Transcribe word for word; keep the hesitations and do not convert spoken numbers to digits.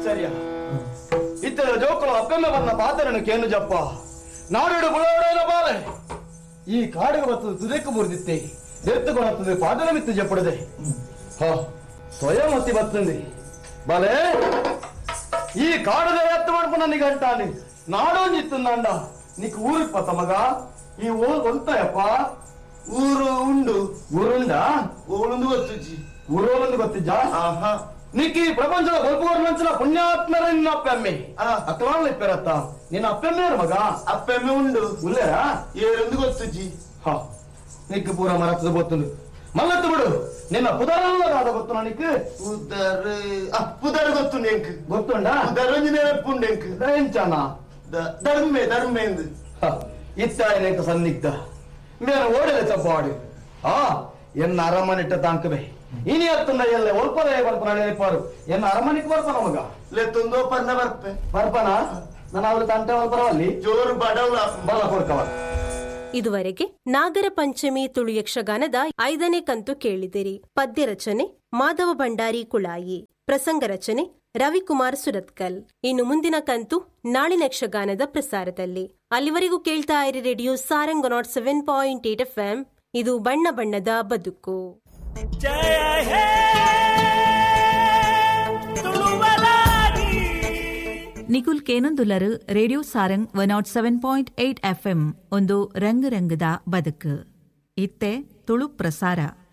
ಆಶ್ಚರ್ಯ ಇತರ ಜೋಕುಲು ಅಪ್ಪೆಮ್ಮೆ ಬನ್ನ ಪಾತ್ರನು ಕೇನು ಜಪ್ಪ ನಾಡು ಬುಳೋಡೇನ ಬಾಲೆ ಈ ಕಾಡಿಗೆ ಬರ್ತದೆ ತುದಕ್ಕೆ ಮುರಿದಿತ್ತೆ ಎತ್ತುಕೊಳತ್ತದೆ ಪಾದನ ಮಿತ್ತು ಜಪ್ಪಡದೆ ಹ ಸ್ವಯಂ ಹತ್ತಿ ಬರ್ತಂది ಬಾಲೆ ಈ ಕಾಡದ ಎತ್ತು ಮಾಡ್ಕೊಂಡು ನನಗೆ ಅಂಟಾನೆ ನಾಡೊಂದಿತ್ತಂಡ నీకు ఊరు పత్త మగ ఈ ఊరు కొంటాయప్ప ఊరు ఉండు ఊరుండా ఊరుంದು ಗೊತ್ತಿಜ್ಜಿ ಊರೋಲೊಂದು ಗೊತ್ತಿಜ್ಜಾ ಆಹಾ నీకు ఈ ప్రపంచంలో గొప్ప మంచిన పుణ్యాత్మర నిన్న అప్పెమ్మె అట్లా ఇప్పారత్త నేను అప్పెమ్మేరు మగ అప్పెమ్మె ఉండు ఉల్లేరా ఏరెందు ಗೊತ್ತಿಜ್ಜಿ హా నీకు పూర మరచ్చదు పోతుంది మల్లత్తు బిడు నిన్న పుదరల్లో రాద ಗೊತ್ತುನಾ నీకు పుదర్ ఆ పుదర్ ಗೊತ್ತು నీకు ಗೊತ್ತುండా పుదరంజి నెరపుండు నీకు దయించానా ಧರ್ಮೆ ಧರ್ಮೆ ಎಂದು ಇತ್ತಾಯನೇಕ ಸನ್ನಿಗ್ಧ ಮೇನು ಓಡಲೆ ಚಪ್ಪಾಡು ಆ ಎನ್ನ ಅರಮನಿಟ್ಟ ತಾಂಕವೇ ಇನಿ ಹತ್ತುಂಡ ಎಲ್ಲ ಒಲ್ಪದ ಬರ್ಪನ ನೆನಪಾರು ಎನ್ನ ಅರಮನಿಗೆ ಬರ್ಪನ ಮಗ ಲೆತ್ತೊಂದೋ ಪರ್ನ ಬರ್ಪೆ ಬರ್ಪನ ನಾನು ಅವ್ರ ತಂಟೆ ಬರ್ಪರವಲ್ಲಿ ಜೋರು ಬಡವಲ ಬಲ ಕೊಡ್ಕವ. ಇದುವರೆಗೆ ನಾಗರ ಪಂಚಮಿ ತುಳು ಯಕ್ಷಗಾನದ ಐದನೇ ಕಂತು ಕೇಳಿದಿರಿ. ಪದ್ಯ ರಚನೆ ಮಾಧವ ಭಂಡಾರಿ ಕುಳಾಯಿ, ಪ್ರಸಂಗ ರಚನೆ ರವಿಕುಮಾರ್ ಸುರತ್ಕಲ್. ಇನ್ನು ಮುಂದಿನ ಕಂತು ನಾಳಿನ ಯಕ್ಷಗಾನದ ಪ್ರಸಾರದಲ್ಲಿ. ಅಲ್ಲಿವರೆಗೂ ಕೇಳ್ತಾ ಇರಿ radio Sarang not seven point eight F M. ಇದು ಬಣ್ಣ ಬಣ್ಣದ ಬದುಕು. ನಿಕುಲ್ ಕೇನೊಂದುಲರು radio Sarang one not seven point eight F M ಒಂದು ರಂಗ ರಂಗದ ಬದುಕು. ಇತ್ತೆ ತುಳು ಪ್ರಸಾರ.